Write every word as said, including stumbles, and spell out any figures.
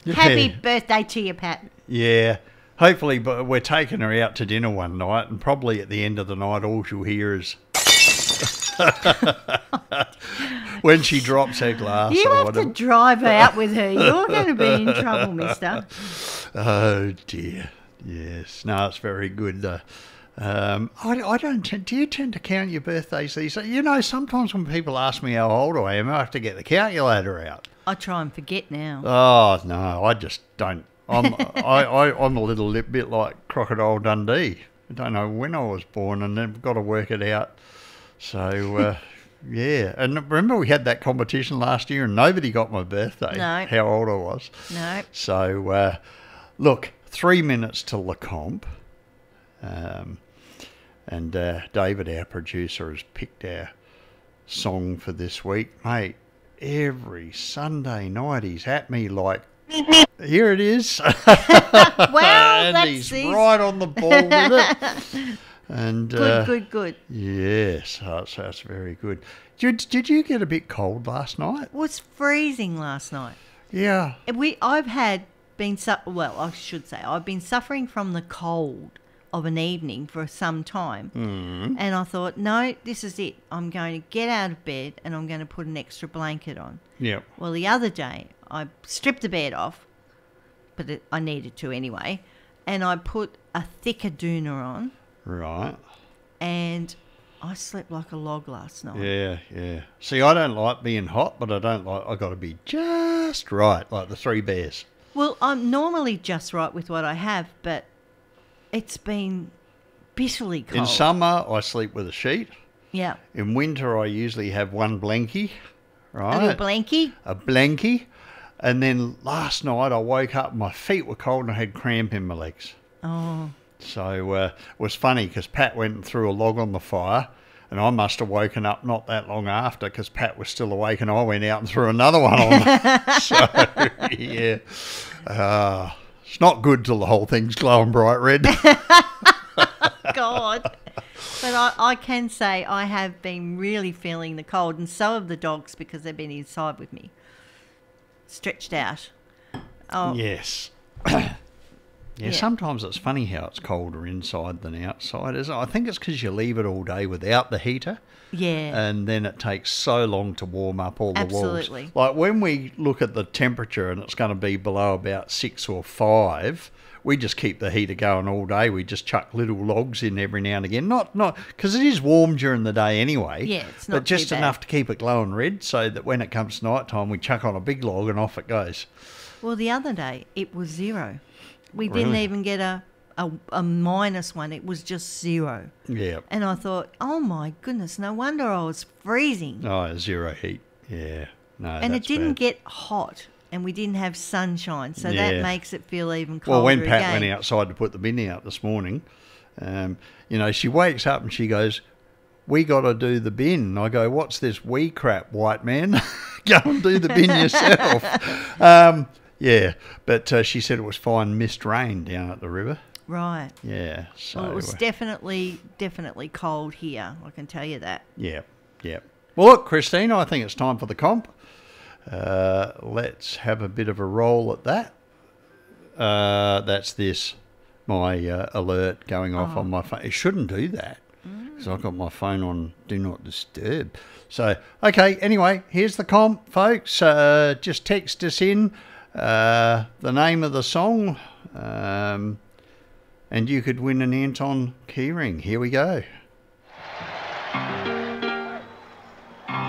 Happy birthday to you, Pat. Yeah. Hopefully, but we're taking her out to dinner one night, and probably at the end of the night, all she'll hear is when she drops her glass. You or have whatever. to drive out with her. You're going to be in trouble, mister. Oh dear. Yes. No, it's very good. Uh, um, I, I don't. Tend, do you tend to count your birthdays these days? You know, sometimes when people ask me how old I am, I have to get the calculator out. I try and forget now. Oh no, I just don't. I'm I, I I'm a little bit like Crocodile Dundee. I don't know when I was born, and then got to work it out. So uh, yeah, and remember we had that competition last year, and nobody got my birthday. No. How old I was. No. So uh, look, three minutes till the comp, um, and uh, David, our producer, has picked our song for this week, mate. Every Sunday night he's at me like, here it is. Well, and that's he's easy. right on the ball with it. And Good, uh, good, good. yes, that's, that's very good. Did, did you get a bit cold last night? It was freezing last night. Yeah. We, I've had been, su- well, I should say, I've been suffering from the cold of an evening for some time. Mm. And I thought, no, this is it. I'm going to get out of bed and I'm going to put an extra blanket on. Yep. Well, the other day, I stripped the bed off, but it, I needed to anyway, and I put a thicker doona on, Right. and I slept like a log last night. Yeah, yeah. See, I don't like being hot, but I don't like, I got to be just right, like the Three Bears. Well, I'm normally just right with what I have, but it's been bitterly cold. In summer, I sleep with a sheet. Yeah. In winter, I usually have one blankie, right? A little blankie. A blankie. And then last night, I woke up, my feet were cold, and I had cramp in my legs. Oh. So uh, it was funny because Pat went and threw a log on the fire, and I must have woken up not that long after because Pat was still awake, and I went out and threw another one on. So, yeah. Uh, it's not good till the whole thing's glowing bright red. God. But I, I can say I have been really feeling the cold, and so have the dogs because they've been inside with me, stretched out. Oh, Yes. yeah, Yeah. sometimes it's funny how it's colder inside than outside. Isn't it? I think it's because you leave it all day without the heater, yeah. and then it takes so long to warm up all the Absolutely. walls. Like when we look at the temperature and it's going to be below about six or five, we just keep the heater going all day. We just chuck little logs in every now and again. Not not because it is warm during the day anyway. Yeah, it's not but just too bad. enough to keep it glowing red, so that when it comes to night time, we chuck on a big log and off it goes. Well, the other day it was zero. We didn't Really? even get a, a a minus one. It was just zero. Yeah. And I thought, oh my goodness, no wonder I was freezing. Oh, zero heat. Yeah. No, and it that's didn't bad. get hot, and we didn't have sunshine, so Yeah. that makes it feel even colder. Well, when Pat again. went outside to put the bin out this morning, um, you know, she wakes up and she goes, "We got to do the bin." And I go, "What's this wee crap, white man? Go and do the bin yourself." um, yeah, but uh, she said it was fine mist rain down at the river. Right. Yeah, so Well, it was uh, definitely, definitely cold here. I can tell you that. yeah, yeah. Well, look, Christina, I think it's time for the comp. Uh, let's have a bit of a roll at that. Uh, that's this, my uh, alert going off Oh. on my phone. It shouldn't do that because I've got my phone on Do Not Disturb. So, okay, anyway, here's the comp, folks. Uh, just text us in uh, the name of the song, um, and you could win an Anton keyring. Here we go.